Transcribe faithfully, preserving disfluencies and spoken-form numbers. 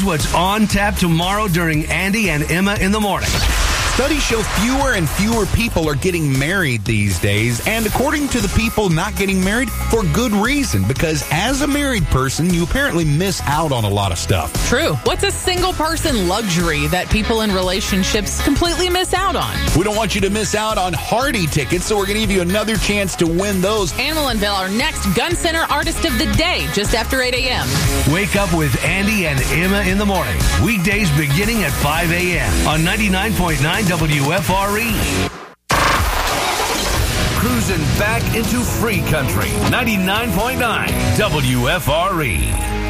Here's what's on tap tomorrow during Andy and Emma in the Morning. Studies show fewer and fewer people are getting married these days, and according to the people not getting married, for good reason, because as a married person, you apparently miss out on a lot of stuff. True. What's a single person luxury that people in relationships completely miss out on? We don't want you to miss out on Hardy tickets, so we're going to give you another chance to win those. And we'll unveil our next Gun Center Artist of the Day just after eight a.m. Wake up with Andy and Emma in the Morning. Weekdays beginning at five a.m. on ninety-nine point nine W F R E. Cruising back into free country. ninety-nine point nine W F R E.